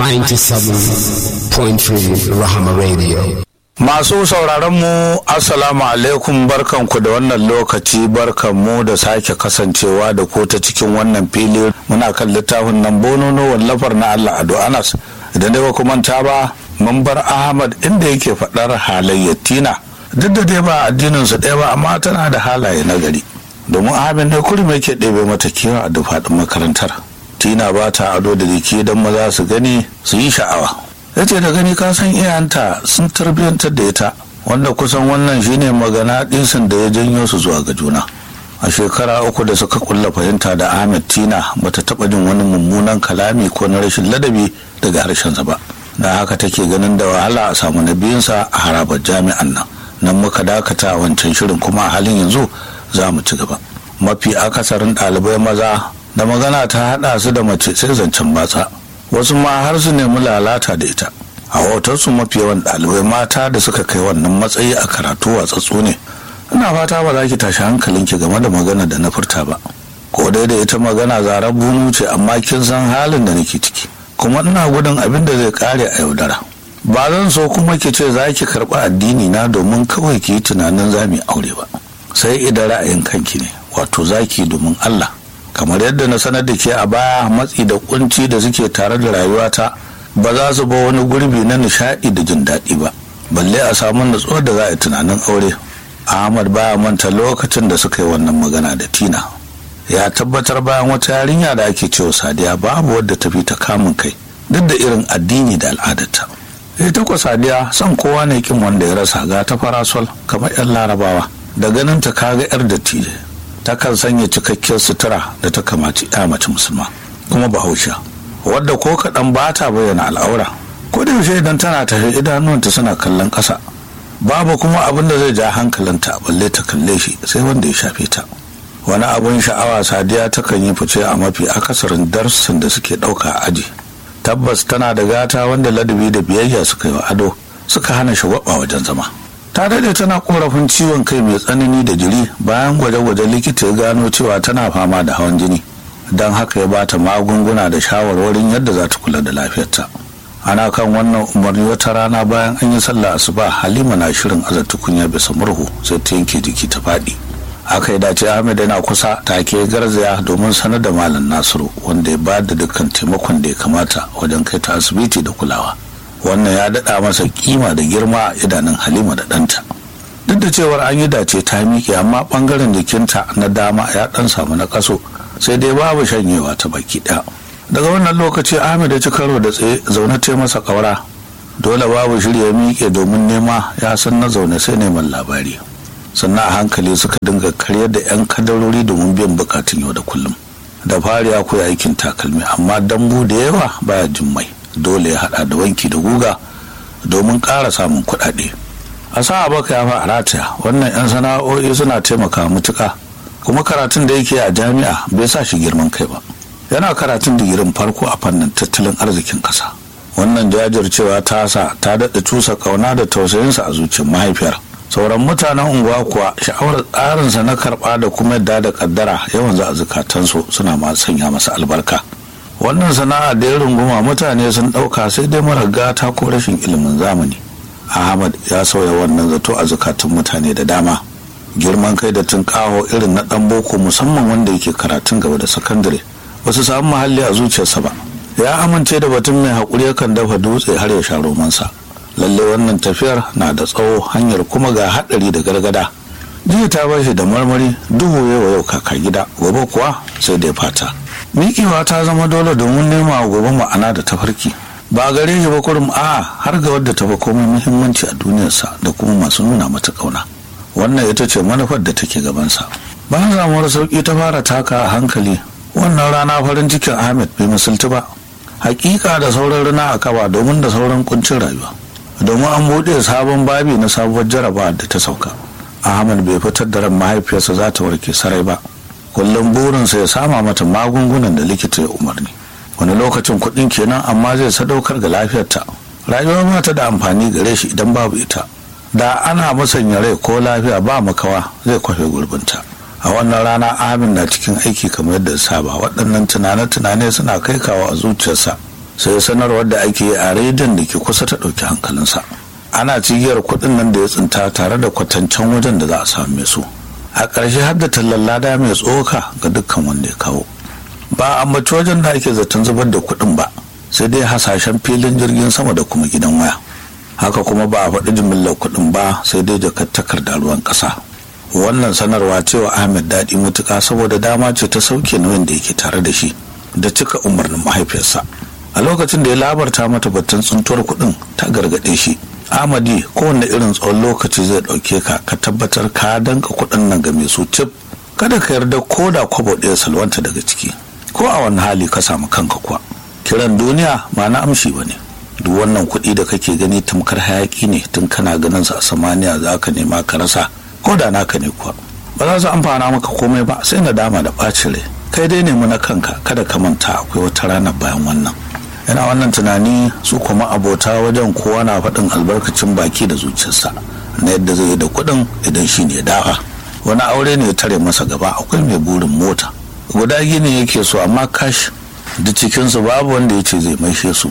97.3 Rahama Radio. Masu sauraronmu, Assalamu alaikum, barkanku da wannan lokaci, barkanmu da sake kasancewa da ko ta cikin wannan fili. Muna kan littafin nan bonono wallafar na Allah Ado Anas. Idan dai ba ku manta ba, mun bar Ahmad inda yake faɗar halayyar Tina. Duk da dai ba addinin su ɗaya ba, amma tana da halaye na gari. Domin Ahmad ne kurum yake ɗebe mata kewa a dufaɗin makarantar. Tina ba ta ado da jiki don maza su gani su yi sha'awa. Yace da gani ka san iyayenta sun tarbiyyantar da ita, wanda kusan wannan shine magana ɗinsin da ya janyo su zuwa ga juna. A shekara 3 da suka kulla fahimta da Ahmed, Tina bata taɓa jin wani mummunan kalami ko na rashin ladabi daga harshensa ba. Da haka take ganin da wahala a samu na biyunsa a harabar jami'an nan muka dakata a wancan shirin, kuma a halin yanzu za mu ci gaba. Mafi akasarin ɗalibai maza da magana ta haɗa su da mace sai zancen batsa, wasu ma har su nemi lalata da ita. A wautarsu mafi yawan ɗalibai mata da suka kai wannan matsayi a karatu watsatsu ne. Ina fata ba za ki tashi hankalinki game da magana da na furta ba, ko dai da ita magana zarar bunu ce, amma kin san halin da nake ciki, kuma ina gudun abin da zai kare a yaudara. Ba zan so kuma ki ce za ki karɓi addini na domin kawai ki yi tunanin za mu yi aure ba, sai idan ra'ayin kanki ne, wato za ki domin Allah. Kamar yadda na sanar da ke a baya, matsi da kunci da suke tare da rayuwata ba za su ba wani gurbi na nishaɗi da jin daɗi ba, balle a samu natsuwar da za a yi tunanin aure. Ahmad baya manta lokacin da suka yi wannan magana da Tina. Ya tabbatar bayan wata yarinya da ake cewa Sadiya babu wadda ta fi ta kamun kai duk da irin addini da al'adarta. Ita kwa Sadiya son kowa ne kin wanda ya rasa, ga ta farasol kamar 'yan Larabawa, da ganin ta kaga 'yar dattijai. Takan sanya cikakkiyar sutura da ta kamaci ya mace musulma kuma bahausha, wadda ko kaɗan ba ta bayyana al'aura. Ko da yaushe idan tana tafi idanuwanta suna kallon ƙasa, babu kuma abin da zai ja hankalinta balle ta kalle shi sai wanda ya shafe ta. Wani abin sha'awa, Sadiya takan yi fice a mafi akasarin darussan da suke ɗauka a aji. Tabbas tana da gata wanda ladabi da biyayya suka yi wa ado suka hana shagwaba wajen zama. Ta daɗe tana korafin ciwon kai mai tsanani da jiri. Bayan gwaje-gwaje likita ya gano cewa tana fama da hawan jini, don haka ya bata magunguna da shawarwarin yadda za ta kula da lafiyarta. Ana kan wannan umarni wata rana bayan an yi sallah asuba, Halima na shirin aza tukunya bisa murhu sai ta yanke jiki ta faɗi. Aka yi dace Ahmed yana kusa, take garzaya domin sanar da Malam Nasiru, wanda ya ba da dukkan taimakon da ya kamata wajen kai ta asibiti da kulawa. Wannan ya daɗa masa kima da girma a idanun Halima da ɗanta. Duk da cewar an yi dace ta miƙe, amma ɓangaren jikinta na dama ya ɗan samu na ƙaso, sai dai babu shanyewa ta baki ɗaya. Daga wannan lokaci Ahmed ya ci karo da tsaye, zaune ta masa ƙaura. Dole babu shiri ya miƙe domin nema, ya san na zaune sai neman labari. Sannan a hankali suka dinga karyar da 'yan kadarori domin biyan bukatun yau da kullum. Da fari ya koyi aikin takalmi, amma dambu da yawa baya jin mai, dole ya hada da wanki da guga domin ƙara samun kuɗaɗe. A sa baka ya fa rataya, wannan 'yan sana'o'i suna taimaka mutuƙa, kuma karatun da yake a jami'a bai sa shi girman kai ba. Yana karatun digirin farko a fannin tattalin arzikin ƙasa. Wannan jajircewa ta sa ta daɗa cusa ƙauna da tausayinsa a zuciyar mahaifiyar. Sauran mutanen unguwa kuwa sha'awar tsarinsa na karɓa da kuma yadda da ƙaddara yawan za a zukatansu suna ma sanya masa albarka. Wannan sana'a da ya runguma mutane sun ɗauka sai dai mara gata ko rashin ilimin zamani. Ahmad ya sauya wannan zato a zukatun mutane da dama. Girman kai da tunƙaho irin na ɗan boko, musamman wanda yake karatun gaba da sakandare, ba su samu mahalli a zuciyarsa ba. Ya amince da batun mai haƙuri yakan dafa dutse har ya sha romansa. Lalle wannan tafiyar na da tsawo, hanyar kuma ga haɗari da gargada. Jiya ta bar shi da marmari, duhu yau kaka gida, gobe kuwa sai dai fata. Miƙewa ta zama dole domin nema gobe ma'ana da tafarki. Ba gare shi ba kurum, har ga wadda ta fi komai muhimmanci a duniyarsa da kuma masu nuna mata ƙauna. Wannan ita ce manufar da take gabansa. Bayan samuwar sauƙi ta fara taka a hankali. Wannan rana farin cikin Ahmed bai misaltu ba. Hakika da sauran rana a kaba, domin da sauran kuncin rayuwa. Domin an buɗe sabon babi na sabuwar jarabawa da ta sauka. Ahmed bai fitar da ran mahaifiyarsa za ta warke sarai ba. Kullum burinsa ya sama mata magungunan da likita ya umarni. Wani lokacin kuɗin kenan, amma zai sadaukar ga lafiyarta. Rayuwa ba ta da amfani gare shi idan babu ita. Da ana musanya rai ko lafiya ba makawa zai kwafe gurbinta. A wannan rana Ahmed na cikin aiki kamar yadda saba. Waɗannan tunane-tunane suna kai kawo a zuciyarsa. sai sanarwar da ake yi a rediyon da ke kusa ta ɗauki hankalinsa. Ana cigiyar kuɗin nan da ya tsinta tare da kwatancen wajen da za a same su. A ƙarshe har da tallan lada mai tsoka ga dukkan wanda ya kawo. Ba a ambaci wajen da ake zaton zubar da kuɗin ba, sai dai hasashen filin jirgin sama da kuma gidan waya. Haka kuma ba a faɗi jimillar kuɗin ba, sai dai jakar takardar ruwan ƙasa. Wannan sanarwa cewa Ahmed daɗi mutuƙa saboda dama ce ta sauke nauyin da yake tare da shi da cika umarnin mahaifiyarsa. A lokacin da ya labarta mata batun tsuntuwar kuɗin, ta gargaɗe shi. Ahmadi, kowane irin tsawon lokaci zai ɗauke ka tabbatar ka danka kuɗin nan ga mai su cif. Kada ka yarda ko da kwabo ɗaya salwanta daga ciki, ko a wani hali ka samu kanka kuwa. Kiran duniya ba na amshi ba ne. Duk wannan kuɗi da kake gani tamkar hayaƙi ne, tun kana ganin sa a samaniya za ka nema ka rasa, ko da naka ne kuwa. Ba za su amfana maka komai ba, sai nadama da ɓacin rai. Kai dai nemi na kanka, kada ka manta akwai wata rana bayan wannan. Yana wannan tunani, su kuma abota wajen kowa na faɗin albarkacin baki da zuciyarsa na yadda zai yi da kuɗin idan shi ne dafa. Wani aure ne ya tare masa gaba, akwai mai burin mota guda gini yake so, amma kashi duk cikinsu babu wanda ya ce zai maishe su.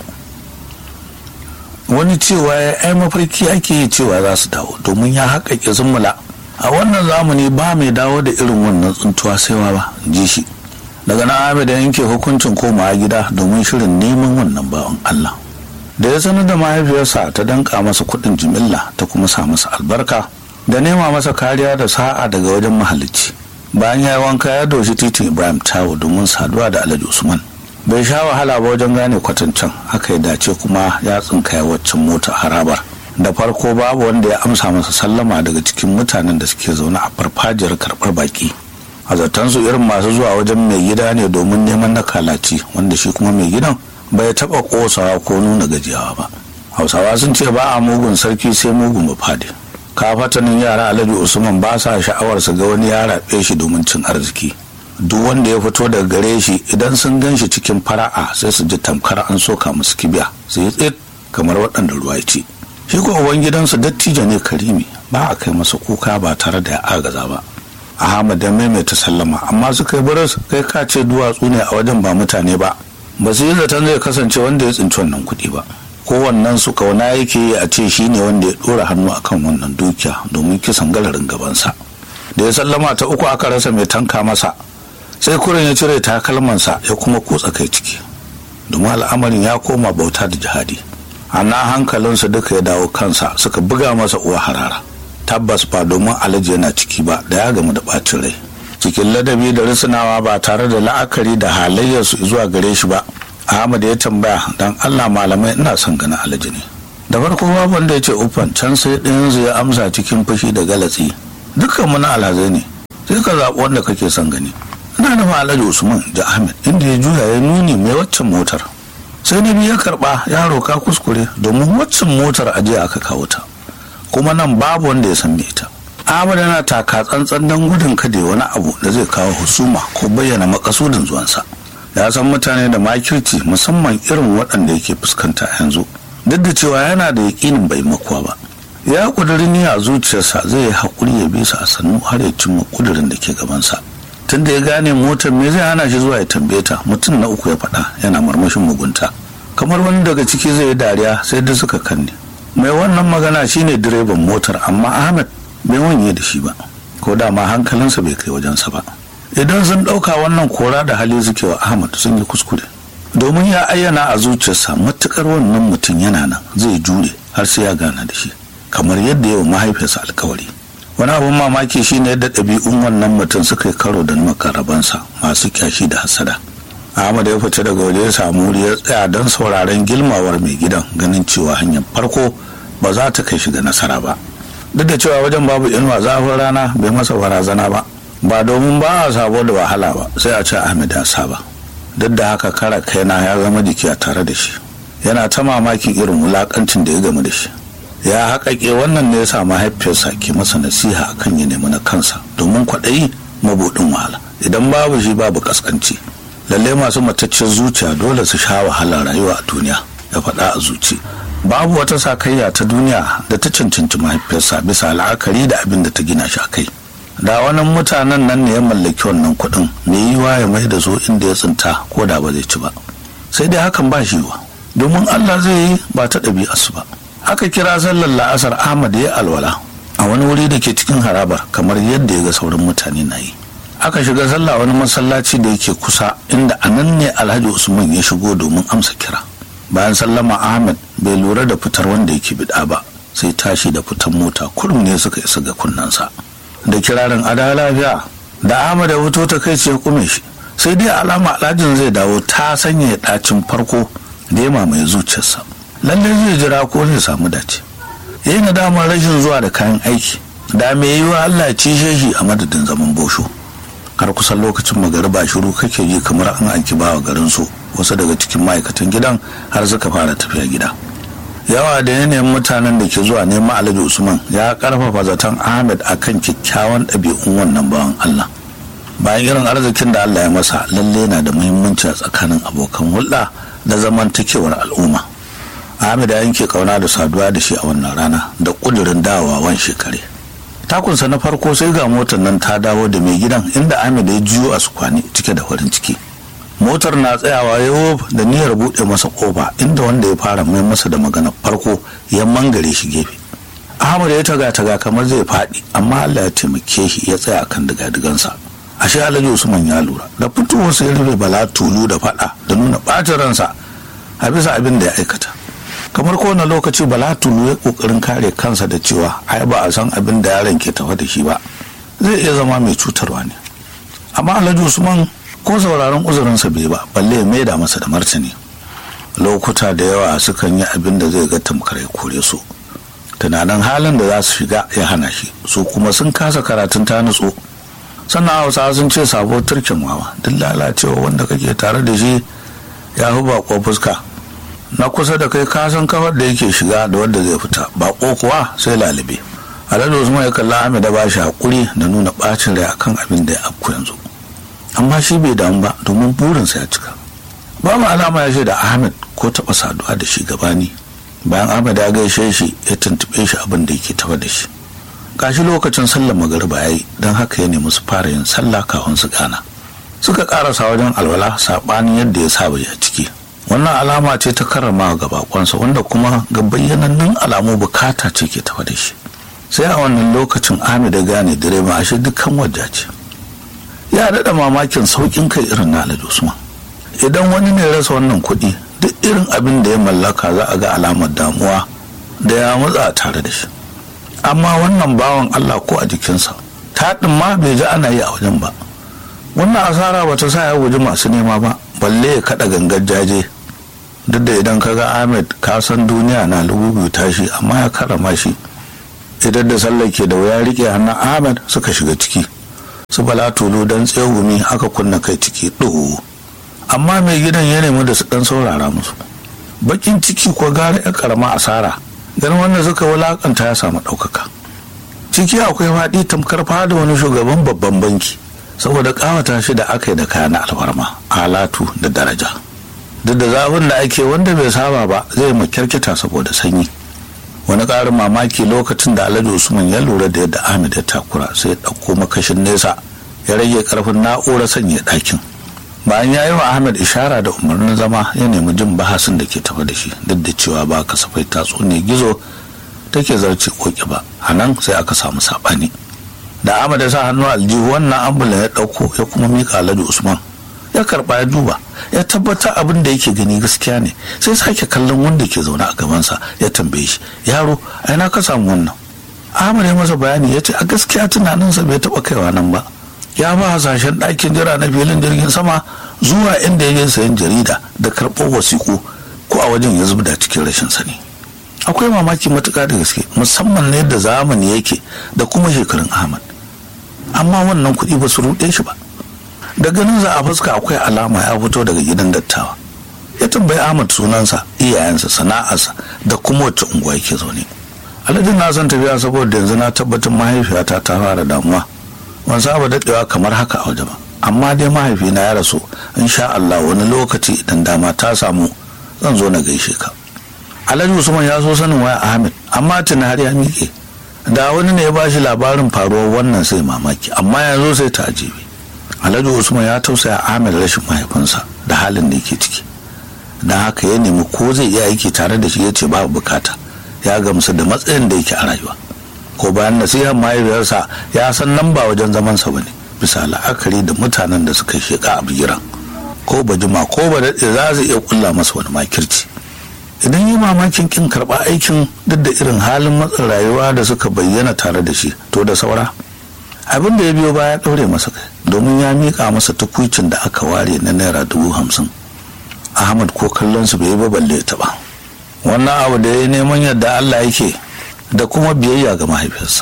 Wani cewa ya ai mafarki ake yi cewa za su dawo, domin ya haƙaƙe zummula. A wannan zamani ba mai dawo da irin wannan tsuntuwa saiwa ba, ji shi. Daga nan Ahmed ya yanke hukuncin komawa gida domin shirin neman wannan bawan Allah. Da ya sanar da mahaifiyarsa, ta danka masa kuɗin jimilla, ta kuma sa masa albarka da nema masa kariya da sa'a daga wajen mahalicci. Bayan ya yi wanka, ya doshi titin Ibrahim Tawo domin saduwa da Alhaji Usman. Bai sha wahala ba wajen gane kwatancen, haka ya dace kuma ya tsinkaya waccan mota harabar. Da farko babu wanda ya amsa masa sallama daga cikin mutanen da suke zaune a farfajiyar karɓar baki. A zatansu irin masu zuwa wajen mai gida ne domin neman na kalaci, wanda shi kuma mai gidan bai taɓa ƙosawa ko nuna gajiyawa ba. Hausawa sun ce ba a mugun sarki sai mugun bafade. Kafatanin yara Alhaji Usman ba sa sha'awar su ga wani ya raɓe shi domin cin arziki. Duk wanda ya fito daga gare shi, idan sun gan shi cikin fara'a sai su ji tamkar an soka musu kibiya, su yi tsit kamar waɗanda ruwa ya ci. Shi ko ubangidansu dattijo ne karimi, ba a kai masa kuka ba tare da ya agaza ba. Ahmad ya maimaita sallama, amma suka yi baras, kai ka ce duwatsu ne a wajen ba mutane ba. Ba su yi zaton zai kasance wanda ya tsinci wannan kuɗi ba. Kowannen su kauna yake yi a ce shi ne wanda ya ɗora hannu akan wannan dukiya domin kisan galarin gabansa. Da ya sallama ta uku aka rasa mai tanka masa, sai kuren ya cire takalmansa ya kuma kutsa kai ciki, domin al'amarin ya koma bauta da jihadi. Ana hankalinsu duka ya dawo kansa, suka buga masa uwa harara. Tabbas ba domin Alhaji yana ciki ba, da ya gamu da ɓacin rai. Cikin ladabi da risinawa ba tare da la'akari da halayyarsu zuwa gare shi ba, Ahmad ya tambaya, dan Allah malamai, ina son ganin Alhaji ne. Da farko babu wanda ya ce ufan, can sai ɗayansu ya amsa cikin fushi da galatsi, dukkan mu na alhazai ne, sai ka zaɓi wanda kake son gani. Ina nufin Alhaji Usman da Ahmed, inda ya juya ya nuni mai waccan motar. Sai na biyu ya karɓa, yaro ka kuskure, domin waccan motar ajiya aka kawo ta, kuma nan babu wanda ya san me ita. Ahmad yana taka tsantsan don gudun kada wani abu da zai kawo husuma ko bayyana makasudin zuwansa. Ya san mutane da makirci, musamman irin waɗanda yake fuskanta yanzu, duk da cewa yana da yaƙinin bai makuwa ba. Ya ƙudiri niyya a zuciyarsa zai yi haƙuri ya bi su a sannu har ya cimma ƙudurin da ke gabansa. Tun da ya gane motar, me zai hana shi zuwa ya tambaye ta? Mutum na uku ya faɗa, yana marmashin mugunta. Kamar wani daga ciki zai yi dariya, sai da suka kanne. Mai wannan magana shine direban motar, amma Ahmed bai wanye da shi ba, ko da ma hankalinsa bai kai wajensa ba. Idan sun ɗauka wannan kora da hali suke wa Ahmad, sun yi kuskure, domin ya ayyana a zuciyarsa matukar wannan mutum yana nan zai jure har sai ya gana da shi, kamar yadda yawa mahaifiyarsa alkawari. Wani abin mamaki shine yadda ɗabi'un wannan mutum suka yi karo da makarabansa masu kyashi da hasada. Ahmad ya fita daga waje ya samu wuri ya tsaya don sauraren gilmawar mai gidan, ganin cewa hanyar farko ba za ta kai shi ga nasara ba. Duk da cewa wajen babu inuwa, zafin rana bai masa barazana ba domin ba a sabo da wahala ba, sai a ce Ahmed ya saba. Duk da haka kara kaina ya zama jiki a tare da shi, yana ta mamakin irin wulakancin da ya gamu da shi. Ya haƙaƙe wannan ne ya sa mahaifiyarsa ke masa nasiha akan ya nemi na kansa, domin kwaɗayi mabuɗin wahala, idan babu shi babu ƙasƙanci. Lallai masu mataccen zuciya dole su sha wahalar rayuwa a duniya, ya faɗa a zuci. Babu wata sakayya ta duniya da ta cancanci mahaifiyarsa bisa la'akari da abin da ta gina shi a kai. Da wani mutanen nan ne ya mallaki wannan kuɗin, mai yiwa ya mai da su inda ya tsinta ko da ba zai ci ba. Sai dai hakan ba shi yiwa, domin Allah zai yi ba ta ɗabi'arsu ba. Aka kira sallar la'asar, Ahmad ya alwala a wani wuri da ke cikin harabar kamar yadda ya ga sauran mutane na yi. Aka shiga sallah wani masallaci da yake kusa, inda a nan ne Alhaji Usman ya shigo domin amsa kira. Bayan sallama, Ahmad bai lura da fitar wanda yake bida ba, sai tashi da fitan mota kurum ne suka isa ga kunnensa da kirarin ada lafiya. Da Ahmad ya fito ta kai ce ya kume shi, sai dai alama alhajin zai dawo ta sanya ɗacin farko da ya mamaye zuciyarsa. Lallai zai jira ko zai samu dace. Yayi nadamar rashin zuwa da kayan aiki, da me yiwa Allah cishe shi a madadin zaman bosho. Har kusan lokacin magariba shiru kake ji kamar an aiki bawa garin su. Wasu daga cikin ma'aikatan gidan har suka fara tafiya gida. Yawa da yanayin mutanen da ke zuwa neman Alhaji Usman ya karfafa zaton Ahmed akan kyakkyawan ɗabi'un wannan bawan Allah. Bayan irin arzikin da Allah ya masa, lalle yana da muhimmanci a tsakanin abokan hulɗa da zamantakewar al'umma. Ahmed ya yanke kauna da saduwa da shi a wannan rana da ƙudurin dawowa shekare. Takunsa na farko sai ga motar nan ta dawo da mai gidan, inda Ahmed ya juyo a sukwane cike da farin ciki. Motar na tsayawa yawo da niyyar buɗe masa ƙofa, inda wanda ya fara mai masa da magana farko ya mangare shi gefe. Ahmad ya taga kamar zai faɗi, amma Allah ya taimake shi ya tsaya kan digadigansa. Ashe Alhaji Usman ya lura da fitowar sai rufe Bala Tulu da faɗa da nuna ɓacin ransa a bisa abin da ya aikata. Kamar kowane lokaci Bala Tulu ya ƙoƙarin kare kansa da cewa ai ba a san abin da yaron ke tafa da shi ba, zai iya zama mai cutarwa ne. Amma Alhaji Usman ko sauraron uzurinsa bai ba, balle ya maida masa da martani. Lokuta da yawa sukan yi abin da zai ga tamkar ya kore su. Tunanin halin da za su shiga ya hana shi, su kuma sun kasa karatun ta nutso. Sannan Hausawa sun ce sabo turkin wawa, duk lalacewa wanda kake tare da shi ya fi bako fuska. Na kusa da kai ka san kafar da yake shiga da wanda zai fita, bako kuwa sai lalube. Alhaji Usman ya kalla Ahmed da ba shi hakuri da nuna bacin rai akan abin da ya afku yanzu. Amma shi bai damu ba, domin burinsa ya cika. Babu alama ya ce da Ahmed ko taɓa saduwa da shi gabani. Bayan Ahmed ya gaishe shi, ya tuntuɓe shi abin da yake tafa da shi. Gashi lokacin sallar magariba ya yi, don haka ya nemi su fara yin sallah kafin su gana. Suka karasa wajen alwala saɓanin yadda ya saba ya ciki. Wannan alama ce ta karrama ga bakonsa, wanda kuma ga bayyanannun alamu bukata ce ke tafa da shi. Sai a wannan lokacin Ahmed ya gane direba ashe dukkan wajja ce. Ya daɗa mamakin sauƙin kai irin na Alhaji Usman. Idan wani ne rasa wannan kuɗi, duk irin abin da ya mallaka za a ga alamar damuwa da ya matsa tare da shi. Amma wannan bawan Allah ko a jikinsa, taɗin ma bai ji ana yi a wajen ba. Wannan asara ba ta sa ya guji masu nema ba, balle ya kaɗa gangar jaje. Duk da idan ka ga Ahmed ka san duniya na lugubuta shi, amma ya karama shi. Idan da sallar ke da wuya riƙe hannun Ahmed suka shiga ciki. Su Bala Tulu don tsegumi aka kunna kai ciki ɗuhu. Amma mai gidan ya nemi da su ɗan saurara musu. Bakin ciki ko gara ya karama asara, ganin wanda suka wulakanta ya samu ɗaukaka. Ciki akwai faɗi tamkar fada wani shugaban babban banki, saboda ƙawata shi da aka yi da kaya na alfarma, alatu da daraja. Duk da zafin da ake, wanda bai saba ba zai makyarkita saboda sanyi. Wani ƙarin mamaki lokacin da Alhaji Usman ya lura da yadda Ahmed ya takura, sai ya ɗauko makashin nesa ya rage ƙarfin na'urar sanya ɗakin. Bayan ya yi wa Ahmed ishara da umarnin zama, ya nemi jin bahasin da ke tafa da shi, duk da cewa ba kasafai tatsuniyar gizo take zarce koki ba. A nan sai aka samu saɓani. Da Ahmed ya sa hannu aljihu, wannan ambulan ya ɗauko ya kuma miƙa Alhaji Usman. Ya karɓa ya duba, ya tabbatar abin da yake gani gaskiya ne, sai sake kallon wanda ke zaune a gabansa ya tambaye shi, yaro a ina ka samu wannan? Ahmed ya masa bayani, ya ce a gaskiya tunaninsa bai taɓa kaiwa nan ba. Ya ba hasashen ɗakin jira na filin jirgin sama zuwa inda ya je sayan jarida da karɓar wasiƙu, ko a wajen ya zubda cikin rashin sani. Akwai mamaki matuƙa da gaske, musamman na yadda zamani yake da kuma shekarun Ahmed. Amma wannan kuɗi ba su ruɗe shi ba. Da ganin za a fuska akwai alama ya fito daga gidan dattawa. Ya tambayi Ahmad sunansa, iyayensa, sana'arsa da kuma wacce unguwa yake zaune. Alhaji na son tafiya saboda yanzu na tabbatar mahaifiyata ta fara damuwa. Ban saba daɗewa kamar haka a waje ba, amma dai mahaifina ya rasu. Insha Allah wani lokaci idan dama ta samu zan zo na gaishe ka. Alhaji Usman ya so sanin waya Ahmed, amma tuni har ya miƙe. Da wani ne ya ba shi labarin faruwar wannan sai mamaki, amma yanzu sai ta ajibi. Alhaji Usman ya tausaya Ahmed rashin mahaifinsa da halin da yake ciki. don haka ya nemi ko zai iya aiki tare da shi, ya ce babu bukata, ya gamsu da matsayin da yake a rayuwa. Ko bayan nasihar mahaifiyarsa ya san nan ba wajen zamansa ba ne, bisa la'akari da mutanen da suka sheka a bigiran, ko ba jima ko ba daɗe za su iya kulla masa wani makirci. Idan yi mamakin kin karɓa aikin duk da irin halin matsin rayuwa da suka bayyana tare da shi, to da saura. Abin da ya biyo baya ɗaure masa kai, domin ya miƙa masa tukuicin da aka ware na naira 50,000. Ahmad ko kallon su bai yi ba balle ta ba. Wannan abu da ya neman yadda Allah yake da kuma biyayya ga mahaifiyarsa.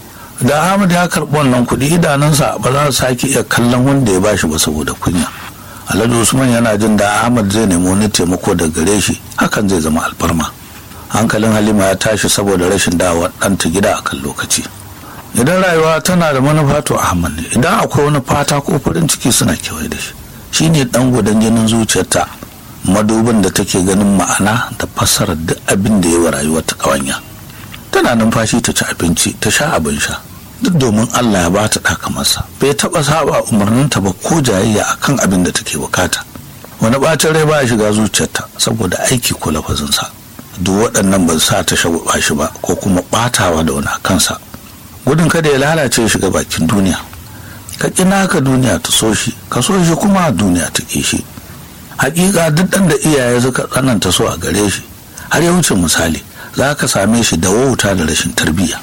Da Ahmad ya karɓi wannan kuɗi, idanunsa ba za su sake iya kallon wanda ya bashi ba saboda kunya. Alhaji Usman yana jin da Ahmad zai nemi wani taimako da gare shi, hakan zai zama alfarma. Hankalin Halima ya tashi saboda rashin dawowar ɗanta gida a kan lokaci. Idan rayuwa tana da manufa to Ahmad ne, idan akwai wani fata ko farin ciki suna kewaye da shi. Shi ne ɗan gudan jinin zuciyarta, madubin da take ganin ma'ana da fassarar duk abin da ya wa rayuwarta ƙawanya. Tana numfashi ta ci abinci, ta sha abin sha, duk domin Allah ya bata ɗaka masa. Bai taɓa saba umarninta ba ko jayayya akan abin da take bukata. Wani ɓacin rai ba ya shiga zuciyarta saboda aiki ko lafazinsa. Duk waɗannan ba sa ta shagwaba shi ba ko kuma ɓatawa da wani a kansa. Gudun kada ya lalace ya shiga bakin duniya. Ka ƙina ka duniya ta so shi, ka so shi kuma duniya ta ƙi shi. Hakika duk ɗan da iyaye suka tsananta so a gare shi har ya wuce misali, za ka same shi da wauta da rashin tarbiyya.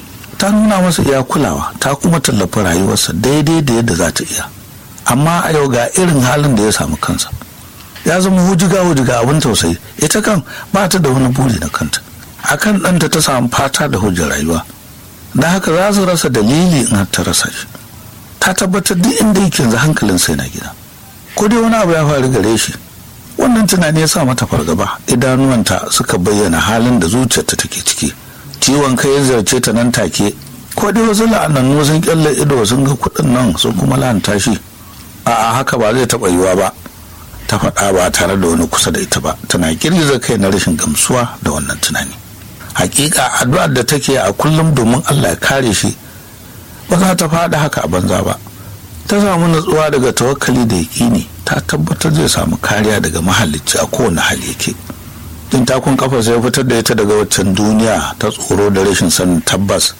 Ta nuna masa iya kulawa, ta kuma tallafa rayuwarsa daidai da yadda za ta iya. Amma a yau ga irin halin da ya samu kansa. Ya zama hujiga abin tausayi, ita kan ba ta da wani buri na kanta. Akan ɗanta ta samu fata da hujjar rayuwa. Da haka za su rasa dalili in har ta rasa shi. Ta tabbatar duk inda yake yanzu hankalin sai na gida. Ko dai wani abu ya faru gare shi. Wannan tunani ya sa mata fargaba, idanuwanta suka bayyana halin da zuciyarta take ciki. Ciwon kai ya zarce ta nan take. Ko dai wasu la'anannu sun kyalle ido sun ga kuɗin nan sun kuma la'anta shi. A'a, haka ba zai taɓa yiwa ba. Ta faɗa ba tare da wani kusa da ita ba, tana girgiza kai na rashin gamsuwa da wannan tunani. Hakika addu'ar da take a kullum domin Allah ya kare shi ba za ta faɗi haka a banza ba. Ta samu natsuwa daga tawakkali da yaƙini, ta tabbatar zai samu kariya daga mahalicci a kowane hali yake. Jin takun kafa sai ya fitar da ita daga waccan duniya ta tsoro da rashin sanin tabbas,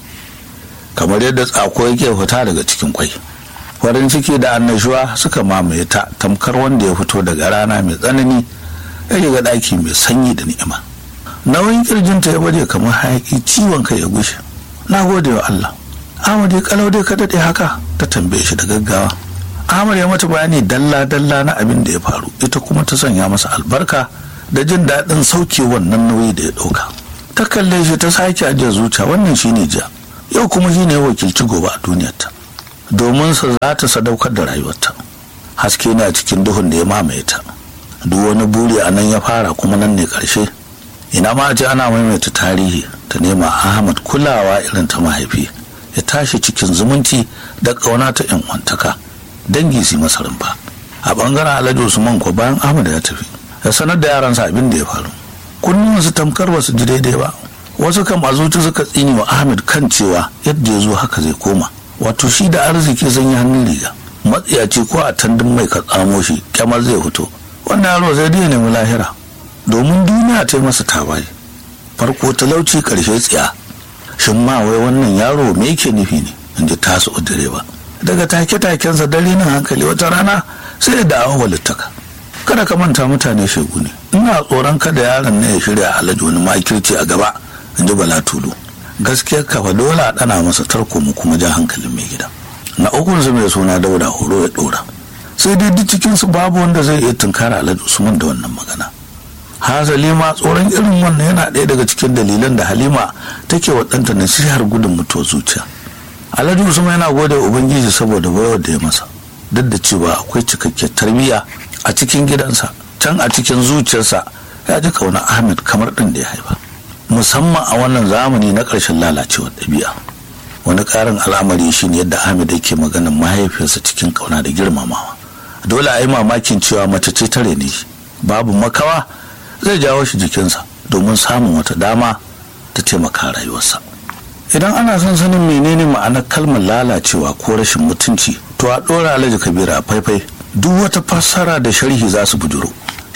kamar yadda tsako yake fita daga cikin kwai. Farin ciki da annashuwa suka mamaye ta, tamkar wanda ya fito daga rana mai tsanani ya shiga ɗaki mai sanyi da ni'ima. Nauyin kirjinta ya baje kamar hayaki, ciwon kai ya gushe. Na gode wa Allah. Ahmad ya kalau dai ka daɗe haka, ta tambaye shi da gaggawa. Ahmad ya mata bayani dalla na abin da ya faru, ita kuma ta sanya masa albarka da jin daɗin sauke wannan nauyi da ya ɗauka. Ta kalle shi ta sake ajiye zuciya, wannan shine jiya, yau kuma shine ya wakilci gobe a duniyarta, domin sa za ta sadaukar da rayuwarta. Haske ne a cikin duhun da ya mamaye ta. Duk wani buri a nan ya fara kuma nan ne ƙarshe. Ina ma ce ana maimaita tarihi ta nema Ahmad kulawa irin ta mahaifi, ya tashi cikin zumunci da ƙauna ta ƴan uwantaka, dangi su masa rumfa. A ɓangaren Alhaji Usman ko bayan Ahmad ya tafi, ya sanar da yaransa abin da ya faru. Kunnuwan su tamkar ba su ji daidai ba. Wasu kam a zuci suka tsini wa Ahmad kan cewa yadda ya zo haka zai koma. Wato shi da arziki zan yi hannun riga, matsiyaci ko a tandin mai ka tsamo shi kyamar zai fito. Wannan yaro zai dai nemi lahira, domin duniya ta yi masa tawaye. Farko talauci, ƙarshe tsiya. Shin ma wai wannan yaro me yake nufi ne? In ji tasu direba. Daga take-takensa dare nan hankali wata rana sai ya dawo walittaka. Kada ka manta mutane shegu ne. Ina tsoron kada yaron ne ya shirya Alhaji wani makirci a gaba, in ji Bala Tulu. Gaskiyar kafa dole a ɗana masa tarko mu kuma ja hankalin mai gida. Na ukunsu mai suna Dauda horo ya ɗora. Sai dai duk cikinsu babu wanda zai iya tunkara Alhaji Usman da wannan magana. Hasali ma tsoron irin wannan yana ɗaya daga cikin dalilan da Halima take wa ɗanta nasihar gudun mutuwar zuciya. Alhaji Usman yana gode wa Ubangiji saboda baiwar da ya masa, duk da cewa akwai cikakkiyar tarbiyya a cikin gidansa, can a cikin zuciyarsa ya ji kauna Ahmed kamar ɗin da ya haifa, musamman a wannan zamani na ƙarshen lalacewar ɗabi'a. Wani ƙarin al'amari shine yadda Ahmed yake maganin mahaifiyarsa cikin kauna da girmamawa. Dole a yi mamakin cewa mace ce ta rene shi, babu makawa zai jawo shi jikinsa domin samun wata dama ta taimaka rayuwarsa. Idan ana son sanin menene ma'anar kalmar lalacewa ko rashin mutunci, to a ɗora Alhaji Kabiru a faifai. Duk wata fassara da sharhi za su bujuro.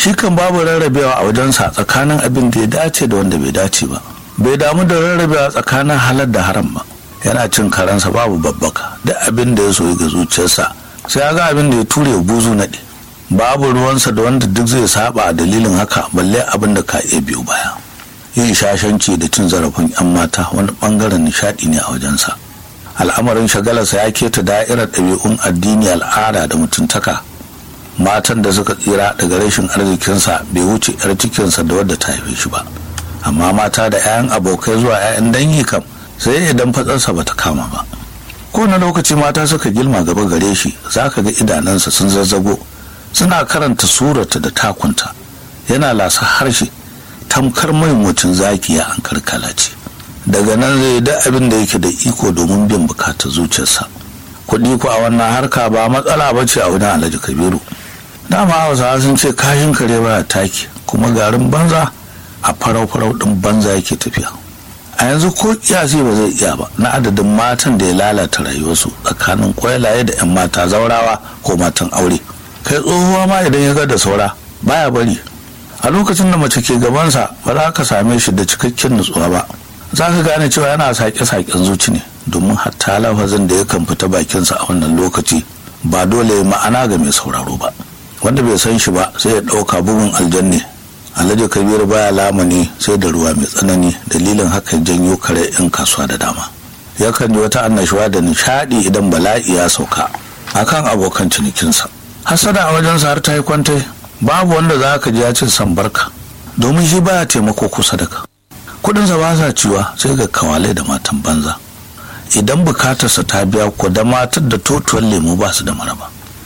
shi kan babu rarrabewa a wajensa tsakanin abin da ya dace da wanda bai dace ba, bai damu da rarrabewa tsakanin halal da haram ba. Yana cin karansa babu babbaka, duk abin da ya soyi ga zuciyarsa sai ya ga abin da ya ture buzu naɗe. Babu ruwansa da wanda duk zai saba a dalilin haka, balle abin da ka iya biyo baya. Yin shashanci da cin zarafin 'yan mata wani bangaren nishaɗi ne a wajensa. Al'amarin shagalarsa ya keta da'irar ɗabi'un addini, al'ada da mutuntaka. Matan da suka tsira daga rashin arzikinsa bai wuce 'yar cikinsa da wadda ta haife shi ba, amma mata da 'ya'yan abokai zuwa 'ya'yan dangi kam sai idan fatsarsa ba ta kama ba. Kowane lokaci mata suka gilma gaba gare shi, za ka ga idanunsa sun zazzago, suna karanta surata da takunta, yana lasa harshe tamkar maimacin zakiya an karkala ce. Daga nan zai da abin da yake da iko domin bin bukatar zuciyarsa. Kuɗi ko a wannan harka ba matsala ba ce a wajen Alhaji Kabiru. Dama Hausawa sun ce kashin kare baya taki, kuma garin banza a farau-farau ɗin banza yake tafiya. A yanzu ko kiyasi ba zai iya ba na adadin matan da ya lalata rayuwarsu tsakanin kwailaye da 'yan mata zaurawa ko matan aure. Kai tsohuwa ma idan ya ga da saura baya bari. A lokacin da mace ke gabansa ba za ka same shi da cikakken nutsuwa ba, za ka gane cewa yana sake-saken zuci ne, domin hatta lafazin da yakan fita bakinsa a wannan lokaci ba dole ma'ana ga mai sauraro ba. Wanda bai san shi ba sai ya ɗauka bugun aljanne. Alhaji Kabiru baya lamani sai da ruwa mai tsanani, dalilin haka janyo kare 'yan kasuwa da dama. Yakan ji wata annashuwa da nishaɗi idan bala'i ya sauka akan abokan cinikinsa. Hasada a wajensa har ta yi kwantai, babu wanda za ka ji ya ce san barka, domin shi baya taimako kusa da ka. Kudinsa ba sa ciwa sai ga kawale da matan banza. Idan bukatarsa ta biya ko da matar da totuwar lemu ba su da maraba.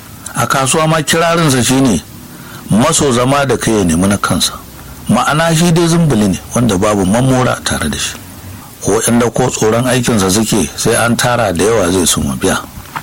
A kasuwa ma kirarinsa shine maso zama da kai ya nemi na kansa, ma'ana shi dai zumbuli ne wanda babu mamora tare da shi. Ko inda ko tsoron aikinsa suke sai an tara da yawa zai su biya.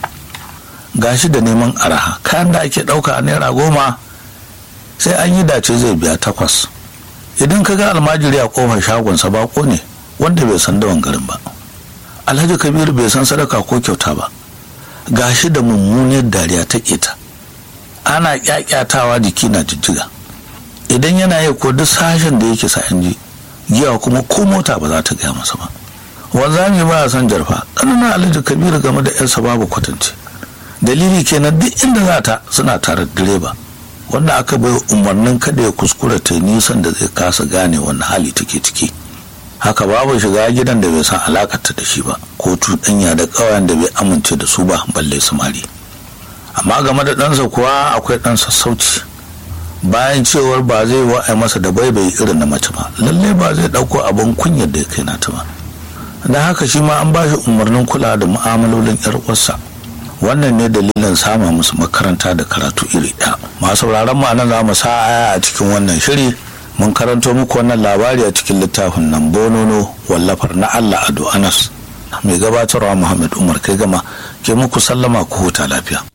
Gashi da neman araha, kayan da ake ɗauka a naira 10 sai an yi dace zai biya 8. Idan ka ga almajiri a kofar shagonsa bako ne wanda bai san dawan garin ba. Alhaji Kabiru bai san sadaka ko kyauta ba, gashi da mummuniyar dariya ta keta, ana kyakyatawa jiki na jijjiga. Idan yana yi ko duk sashen da yake sa'an ji giya kuma ko mota ba za ta gaya masa ba. Wanzami ba ya san jarfa, ƙananan Alhaji Kabiru game da 'yarsa babu kwatance. Dalili kenan duk inda za ta suna tare da direba wanda aka bai umarnin kada ya kuskura ta nisan da zai kasa gane wani hali take ciki. Haka babu shiga gidan da bai san alakarta da shi ba, ko cuɗanya da ƙawayen da bai amince da su ba, balle samari. Amma game da ɗansa kuwa akwai ɗan sassauci. Bayan cewar ba zai wa'ai masa da baibai irin na mace ba, lalle ba zai ɗauko abin kunyar da ya kai nata ba. Da haka shi ma an ba shi umarnin kula da mu'amalolin 'yar uwarsa. Wannan ne dalilin sama musu makaranta da karatu iri ɗaya. Masu sauraron mu nan za mu sa aya a cikin wannan shiri. Mun karanto muku wannan labari a cikin littafin nan Bonono wallafar na Allah Ado Anas. Mai gabatarwa Muhammad Umar Kai Gama ke muku sallama, ku huta lafiya.